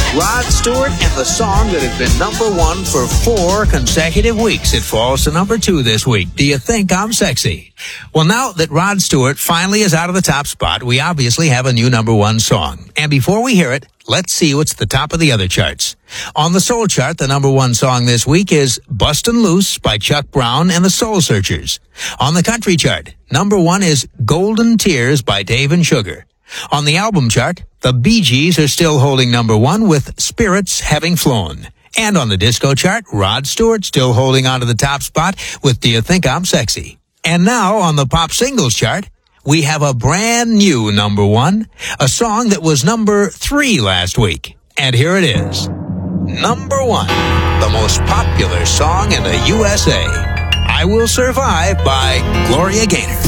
Rod Stewart and the song that had been number one for 4 consecutive weeks. It falls to number 2 this week. Do you think I'm sexy? Well, now that Rod Stewart finally is out of the top spot, we obviously have a new number 1 song. And before we hear it, let's see what's at the top of the other charts. On the soul chart, the number 1 song this week is Bustin' Loose by Chuck Brown and the Soul Searchers. On the country chart, number 1 is Golden Tears by Dave and Sugar. On the album chart, the Bee Gees are still holding number 1 with Spirits Having Flown. And on the disco chart, Rod Stewart still holding on to the top spot with Do You Think I'm Sexy? And now on the pop singles chart, we have a brand new number 1, a song that was number 3 last week. And here it is. Number 1, the most popular song in the USA. I Will Survive by Gloria Gaynor.